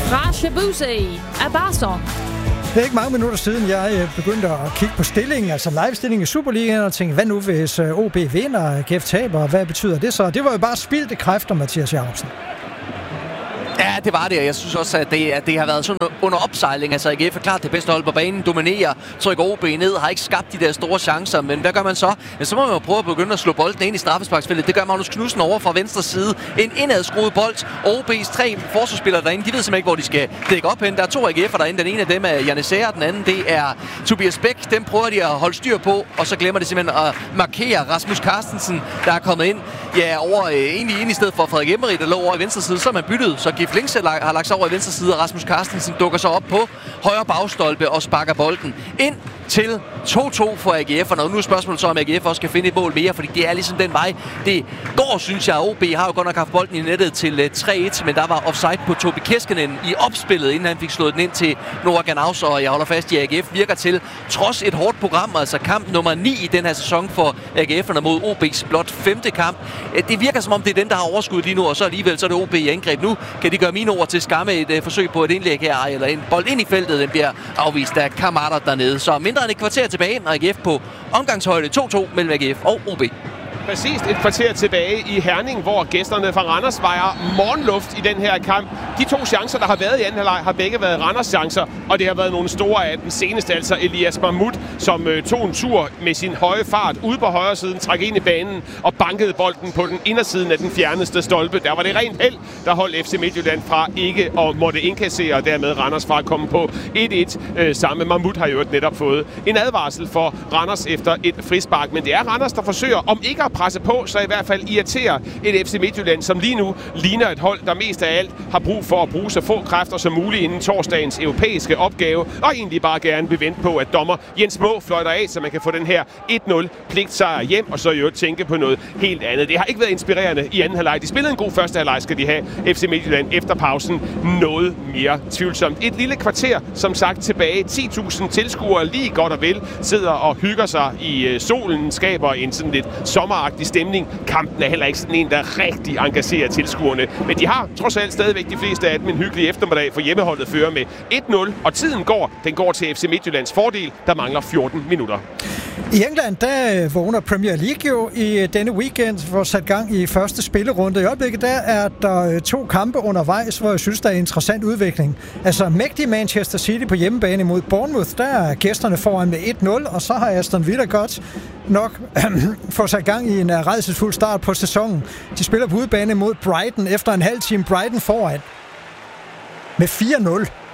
Rashabuzi Abason. Det er ikke mange minutter siden, jeg begyndte at kigge på stillingen, altså live-stillingen i Superligaen, og tænkte, hvad nu hvis OB vinder, AGF taber, hvad betyder det så? Det var jo bare spildte kræfter, Mathias Jacobsen. Ja, det var det, og jeg synes også, at det har været sådan under opsejling. Altså AGF er klart det bedste hold på banen, dominerer, trykker OB ned, har ikke skabt de der store chancer, men hvad gør man så? Ja, så må man jo prøve at begynde at slå bolden ind i straffesparksfeltet. Det gør Magnus Knudsen over fra venstre side. En indadskruet bold. OB's 3 forsvarsspillere derinde, de ved simpelthen ikke, hvor de skal dække op hen. Der er 2 AGF'er derinde. Den ene af dem er Janissere, den anden det er Tobias Bæk. Dem prøver de at holde styr på, og så glemmer de simpelthen at markere Rasmus Carstensen, der er kommet ind. Ja, egentlig ind i stedet for Frederik Emery, der lå over i venstre side, så er man byttet, så Gif Links har lagt sig over i venstre side, og Rasmus Carstensen dukker så op på højre bagstolpe og sparker bolden ind til 2-2 for AGF'erne. Og nu er spørgsmålet så, om AGF også kan finde et mål mere, fordi det er ligesom den vej. Det går, synes jeg. OB har jo godt nok haft bolden i nettet til 3-1, men der var offside på Tobi Keskinen i opspillet, inden han fik slået den ind til Noah Ganaus, og jeg holder fast i, at AGF virker til, trods et hårdt program, altså kamp nummer 9 i den her sæson for AGF'erne mod OB's blot 5. kamp. Det virker som om, det er den, der har overskud lige nu, og så alligevel så er det OB i angreb. Nu kan de gøre mine ord til skamme et forsøg på et indlæg her, eller en bold ind i feltet, den bliver afvist af Kamada dernede. Så mindre end et kvarter tilbage, og AGF på omgangshøjde 2-2 mellem AGF og OB. Præcis et kvarter tilbage i Herning, hvor gæsterne fra Randers vejer morgenluft i den her kamp. De 2 chancer, der har været i anden halvleg, har begge været Randers chancer, og det har været nogle store af den seneste, altså Elias Mahmoud, som tog en tur med sin høje fart ude på højre siden, trak ind i banen og bankede bolden på den indersiden af den fjerneste stolpe. Der var det rent held, der holdt FC Midtjylland fra ikke at måtte indkassere, og dermed Randers fra at komme på 1-1. Samme Mahmoud har jo netop fået en advarsel for Randers efter et frispark, men det er Randers, der forsøger, om ikke at presse på, så i hvert fald irriterer et FC Midtjylland, som lige nu ligner et hold, der mest af alt har brug for at bruge så få kræfter som muligt inden torsdagens europæiske opgave, og egentlig bare gerne vil vente på, at dommer Jens Må fløjter af, så man kan få den her 1-0 pligtsejr hjem, og så jo tænke på noget helt andet. Det har ikke været inspirerende i anden halvleg. De spillede en god første halvleg, skal de have. FC Midtjylland efter pausen noget mere tvivlsomt. Et lille kvarter, som sagt, tilbage. 10.000 tilskuere lige godt og vel sidder og hygger sig i solen, skaber en sådan lidt sommeragtig stemning. Kampen er heller ikke sådan en, der rigtig engagerer tilskuerne. Men de har trods alt stadigvæk de fleste af dem en hyggelig eftermiddag, for hjemmeholdet fører med 1-0. Og tiden går til FC Midtjyllands fordel. Der mangler 14 minutter. I England, der vågner Premier League jo i denne weekend for at sætte gang i første spillerunde. I øjeblikket, der er der 2 kampe undervejs, hvor jeg synes, der er interessant udvikling. Altså, mægtig Manchester City på hjemmebane mod Bournemouth, der er gæsterne foran med 1-0, og så har Aston Villa godt nok fået sat gang i en rædselsfuld start på sæsonen. De spiller på udebane mod Brighton efter en halv time. Brighton foran med 4-0.